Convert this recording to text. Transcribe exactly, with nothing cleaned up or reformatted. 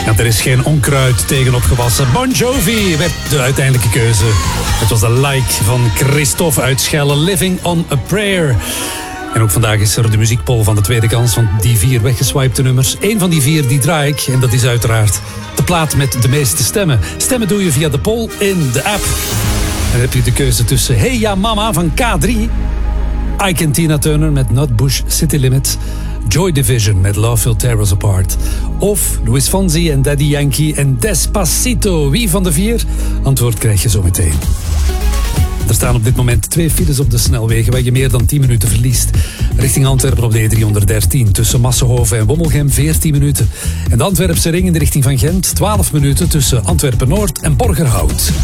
Ja, er is geen onkruid tegen opgewassen. Bon Jovi werd de uiteindelijke keuze. Het was de like van Christophe uit Schelle, Living on a Prayer. En ook vandaag is er de muziekpoll van de tweede kans van die vier weggeswipte nummers. Eén van die vier die draai ik en dat is uiteraard de plaat met de meeste stemmen. Stemmen doe je via de poll in de app. Dan heb je de keuze tussen Hey Ja Mama van K drie... Ike en Tina Turner met Nutbush City Limits... Joy Division met Love Will Tear Us Apart... of Luis Fonsi en Daddy Yankee en Despacito. Wie van de vier? Antwoord krijg je zo meteen. Er staan op dit moment twee files op de snelwegen waar je meer dan tien minuten verliest. Richting Antwerpen op de E driehonderddertien. Tussen Massenhoven en Wommelgem veertien minuten. En de Antwerpse ring in de richting van Gent twaalf minuten tussen Antwerpen-Noord en Borgerhout.